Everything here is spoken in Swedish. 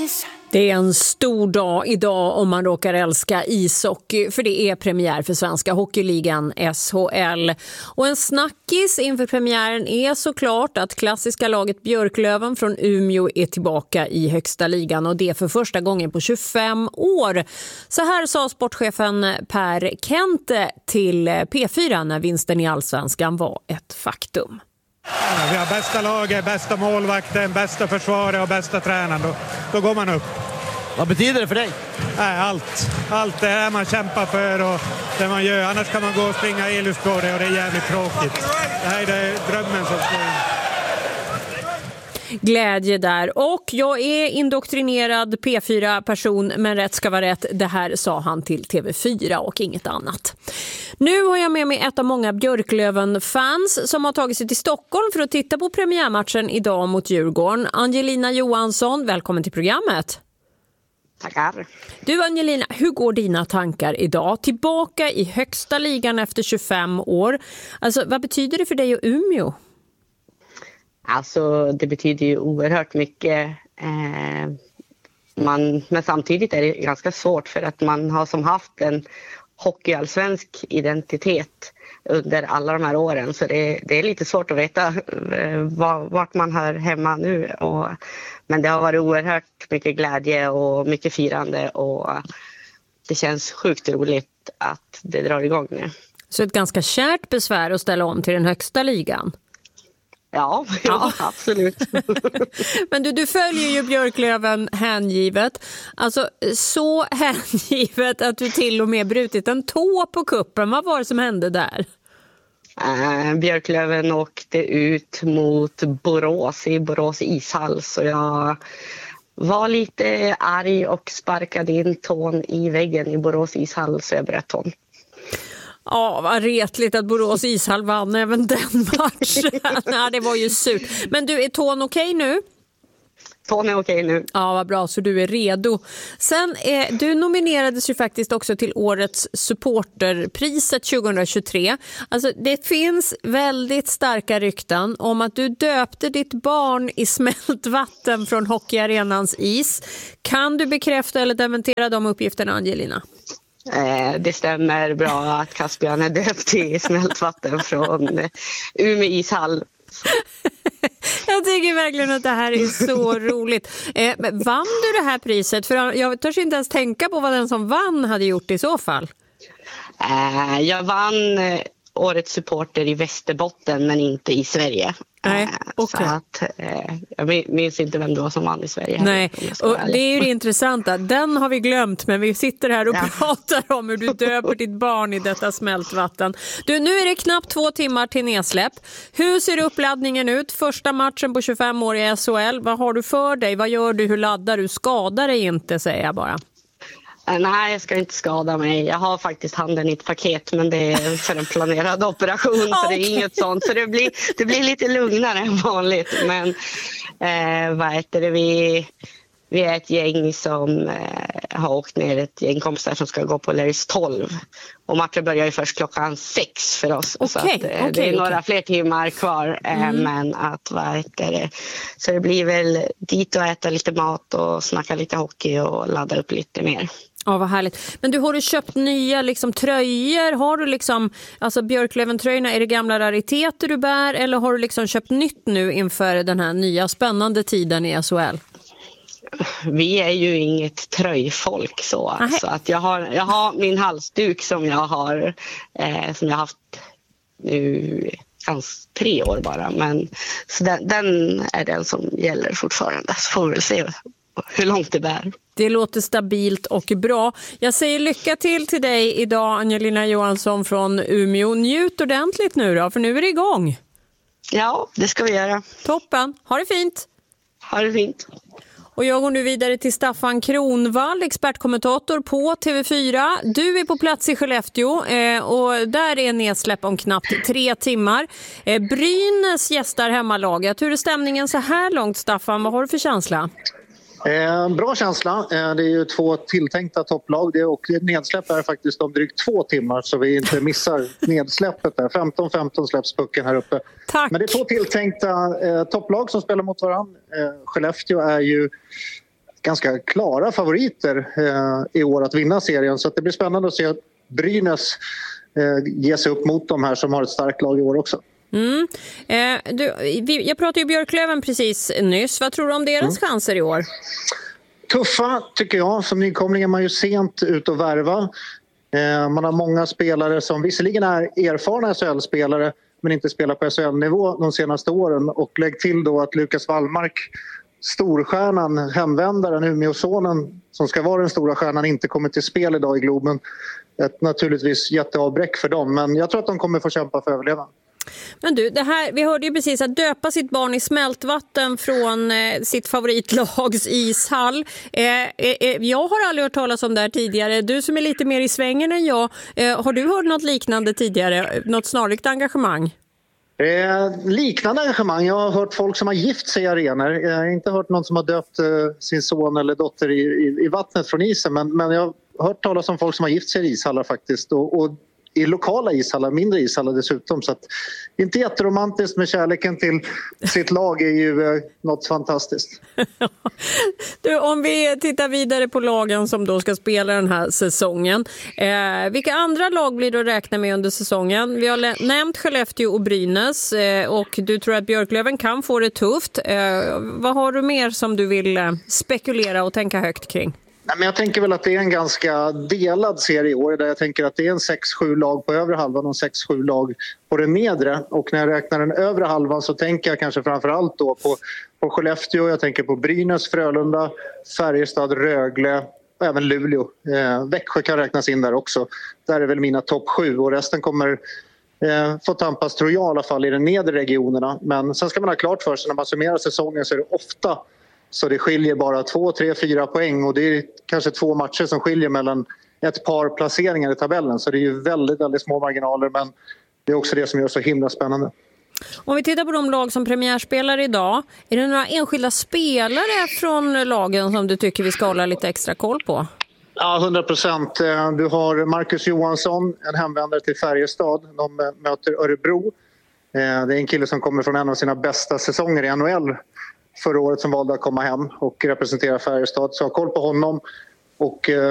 Det är en stor dag idag om man råkar älska ishockey, för det är premiär för svenska hockeyligan SHL. Och en snackis inför premiären är såklart att klassiska laget Björklöven från Umeå är tillbaka i högsta ligan, och det för första gången på 25 år. Så här sa sportchefen Per Kente till P4 när vinsten i Allsvenskan var ett faktum. Ja, vi har bästa laget, bästa målvakten, bästa försvaret och bästa tränaren. Då går man upp. Vad betyder det för dig? Allt det här man kämpar för och det man gör. Annars kan man gå och springa elhusgården och det är jävligt tråkigt. Det här är drömmen som står in. Glädje där. Och jag är indoktrinerad P4-person, men rätt ska vara rätt. Det här sa han till TV4 och inget annat. Nu har jag med mig ett av många Björklöven-fans som har tagit sig till Stockholm för att titta på premiärmatchen idag mot Djurgården. Angelina Johansson, välkommen till programmet. Tackar. Du Angelina, hur går dina tankar idag? Tillbaka i högsta ligan efter 25 år. Alltså, vad betyder det för dig och Umeå? Alltså det betyder ju oerhört mycket. Men samtidigt är det ganska svårt för att man har som haft en hockeyallsvensk identitet under alla de här åren. Så det är lite svårt att veta vart man hör hemma nu. Men det har varit oerhört mycket glädje och mycket firande och det känns sjukt roligt att det drar igång nu. Så ett ganska kärt besvär att ställa om till den högsta ligan? Ja, absolut. Men du följer ju Björklöven hängivet. Alltså så hängivet att du till och med brutit en tå på kuppen. Vad var det som hände där? Björklöven åkte ut mot Borås i Borås ishall, så jag var lite arg och sparkade in tån i väggen i Borås ishall, så jag bröt tån. Ja, vad retligt att Borås ishall vann även den matchen. Nej, det var ju surt. Men du, är tån okej nu? Tån är okej nu. Ja, vad bra, så du är redo. Sen, du nominerades ju faktiskt också till årets supporterpriset 2023. Alltså, det finns väldigt starka rykten om att du döpte ditt barn i smält vatten från hockeyarenans is. Kan du bekräfta eller dementera de uppgifterna, Angelina? Det stämmer bra att Caspian är döpt i smält vatten från Umeå ishall. Jag tycker verkligen att det här är så roligt. Vann du det här priset? För jag törs inte ens tänka på vad den som vann hade gjort i så fall. Jag vann årets supporter i Västerbotten men inte i Sverige. Nej, okay. Så att, jag minns inte vem det var som vann i Sverige. Nej, och det är ju det intressanta. Den har vi glömt, men vi sitter här och pratar om hur du döper ditt barn i detta smältvatten. Du, nu är det knappt 2 timmar till nedsläpp. Hur ser uppladdningen ut? Första matchen på 25 år i SHL. Vad har du för dig? Vad gör du? Hur laddar du? Skadar dig inte, säger jag bara. Nej, jag ska inte skada mig. Jag har faktiskt handen i ett paket, men det är för en planerad operation, så det är inget sånt. Så det blir lite lugnare än vanligt. Men vi är ett gäng som har åkt ner, ett gäng kompisar som ska gå på Larrys 12. Och matchen börjar ju först 6 för oss. Så att, det är några fler timmar kvar. Men att så det blir väl dit och äta lite mat och snacka lite hockey och ladda upp lite mer. Ja, vad härligt. Men har du köpt nya tröjor? Har du Björklöven-tröjorna, är det gamla rariteter du bär? Eller har du köpt nytt nu inför den här nya spännande tiden i SHL? Vi är ju inget tröjfolk så att jag har min halsduk som jag har haft nu kanske 3 år bara, men så den är den som gäller fortfarande, så får vi väl se hur långt det bär. Det låter stabilt och bra. Jag säger lycka till dig idag, Angelina Johansson från Umeå. Njut ordentligt nu då, för nu är det igång. Ja, det ska vi göra. Toppen. Ha det fint. Ha det fint. Och jag går nu vidare till Staffan Kronvall, expertkommentator på TV4. Du är på plats i Skellefteå och där är nedsläpp om knappt 3 timmar. Brynäs gästar hemmalaget. Hur är stämningen så här långt, Staffan? Vad har du för känsla? Bra känsla. Det är ju 2 tilltänkta topplag och nedsläpp är faktiskt om drygt 2 timmar, så vi inte missar nedsläppet där. 15-15 släpps pucken här uppe. Tack. Men det är 2 tilltänkta topplag som spelar mot varandra. Skellefteå är ju ganska klara favoriter i år att vinna serien. Så att det blir spännande att se Brynäs ge sig upp mot de här som har ett starkt lag i år också. Jag pratade ju Björklöven precis nyss. Vad tror du om deras chanser i år? Tuffa tycker jag. Som nykomling är man ju sent ut och värva. Man har många spelare som visserligen är erfarna SHL-spelare men inte spelar på SHL-nivå de senaste åren. Och lägg till då att Lukas Wallmark, storstjärnan, hemvändaren, Umeåsonen som ska vara den stora stjärnan, inte kommer till spel idag i Globen. Ett naturligtvis jätteavbräck för dem, men jag tror att de kommer få kämpa för överlevnad. Men du, vi hörde ju precis att döpa sitt barn i smältvatten från sitt favoritlags ishall. Jag har aldrig hört talas om det här tidigare. Du som är lite mer i svängen än jag, har du hört något liknande tidigare? Något snarlikt engagemang? Liknande engagemang. Jag har hört folk som har gift sig i arenor. Jag har inte hört någon som har döpt sin son eller dotter i vattnet från isen. Men jag har hört talas om folk som har gift sig i ishallar faktiskt. Och i lokala ishallar, mindre ishallar dessutom. Så att, inte jätteromantiskt, med kärleken till sitt lag är ju något fantastiskt. Du, om vi tittar vidare på lagen som då ska spela den här säsongen. Vilka andra lag blir det att räkna med under säsongen? Vi har nämnt Skellefteå och Brynäs och du tror att Björklöven kan få det tufft. Vad har du mer som du vill spekulera och tänka högt kring? Nej, men jag tänker väl att det är en ganska delad serie i år där jag tänker att det är en 6-7 lag på övre halvan och 6-7 lag på den nedre. Och när jag räknar den övre halvan så tänker jag kanske framförallt då på Skellefteå, jag tänker på Brynäs, Frölunda, Färjestad, Rögle och även Luleå. Växjö kan räknas in där också. Där är väl mina topp 7 och resten kommer få tampas, tror jag i alla fall, i de nedre regionerna. Men sen ska man ha klart för sig när man summerar säsongen så är det ofta så det skiljer bara 2, 3, 4 poäng och det är kanske 2 matcher som skiljer mellan ett par placeringar i tabellen. Så det är ju väldigt, väldigt små marginaler, men det är också det som gör så himla spännande. Om vi tittar på de lag som premiärspelar idag, är det några enskilda spelare från lagen som du tycker vi ska hålla lite extra koll på? Ja, 100%. Du har Marcus Johansson, en hemvändare till Färjestad. De möter Örebro. Det är en kille som kommer från en av sina bästa säsonger i NHL förra året, som valde att komma hem och representera Färjestad. Så jag har koll på honom. Och